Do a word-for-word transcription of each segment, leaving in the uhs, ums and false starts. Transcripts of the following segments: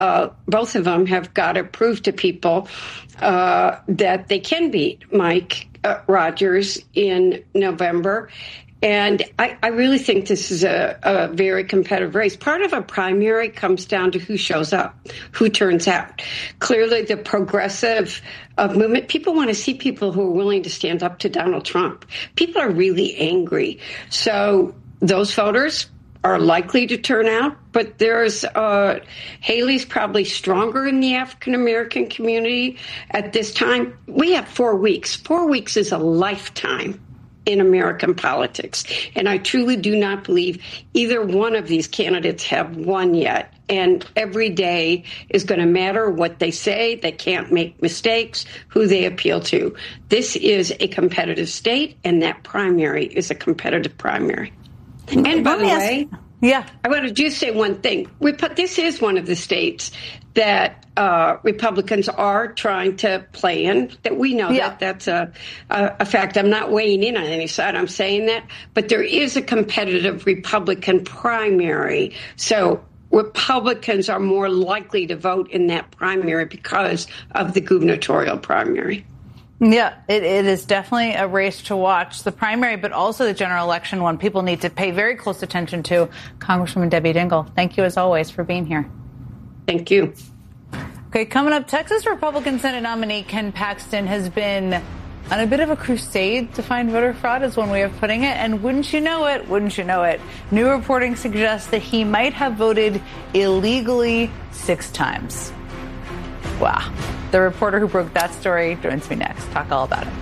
uh, both of them have got to prove to people uh, that they can beat Mike uh, Rogers in November. And I, I really think this is a, a very competitive race. Part of a primary comes down to who shows up, who turns out. Clearly, the progressive uh, movement, people want to see people who are willing to stand up to Donald Trump. People are really angry. So those voters are likely to turn out. But there's uh, Haley's probably stronger in the African-American community at this time. We have four weeks. Four weeks is a lifetime in American politics. And I truly do not believe either one of these candidates have won yet. And every day is going to matter what they say. They can't make mistakes, who they appeal to. This is a competitive state, and that primary is a competitive primary. And by the way, yeah, I want to just say one thing. This is one of the states that uh, Republicans are trying to play in, that we know yeah. that that's a, a, a fact. I'm not weighing in on any side. I'm saying that. But there is a competitive Republican primary. So Republicans are more likely to vote in that primary because of the gubernatorial primary. Yeah, it, it is definitely a race to watch, the primary, but also the general election one people need to pay very close attention to. Congresswoman Debbie Dingell, thank you as always for being here. Thank you. Okay, coming up, Texas Republican Senate nominee Ken Paxton has been on a bit of a crusade to find voter fraud, is one way of putting it. And wouldn't you know it, wouldn't you know it, new reporting suggests that he might have voted illegally six times. Wow. The reporter who broke that story joins me next. Talk all about it.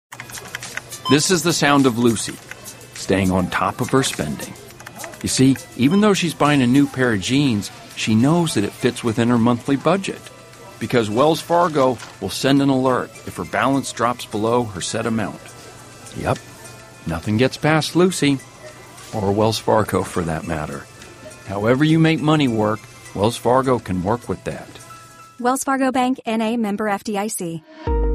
This is the sound of Lucy, staying on top of her spending. You see, even though she's buying a new pair of jeans, she knows that it fits within her monthly budget. Because Wells Fargo will send an alert if her balance drops below her set amount. Yep, nothing gets past Lucy, or Wells Fargo for that matter. However you make money work, Wells Fargo can work with that. Wells Fargo Bank, N A, member F D I C.